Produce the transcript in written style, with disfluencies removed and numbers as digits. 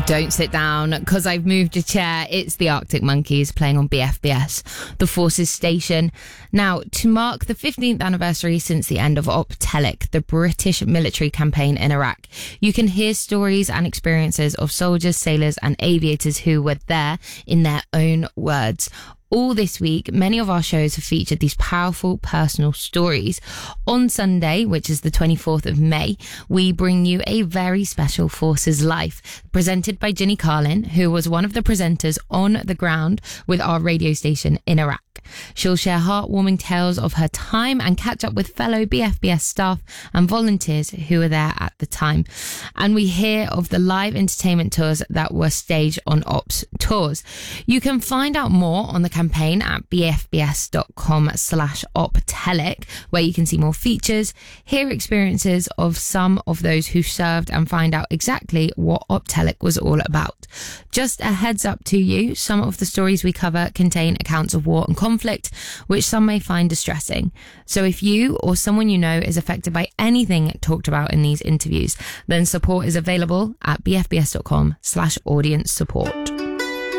Don't sit down, because I've moved a chair. It's the Arctic Monkeys playing on BFBS, the Forces station. Now, to mark the 15th anniversary since the end of Op Telic, the British military campaign in Iraq, you can hear stories and experiences of soldiers, sailors and aviators who were there in their own words. All this week, many of our shows have featured these powerful personal stories. On Sunday, which is the 24th of May, we bring you a very special Forces Life, presented by Ginny Carlin, who was one of the presenters on the ground with our radio station in Iraq. She'll share heartwarming tales of her time and catch up with fellow BFBS staff and volunteers who were there at the time. And we hear of the live entertainment tours that were staged on Ops tours. You can find out more on the campaign at bfbs.com/optelic, where you can see more features, hear experiences of some of those who served and find out exactly what Op Telic was all about. Just a heads up to you, some of the stories we cover contain accounts of war and conflict, which some may find distressing. So if you or someone you know is affected by anything talked about in these interviews, then support is available at bfbs.com/audience support.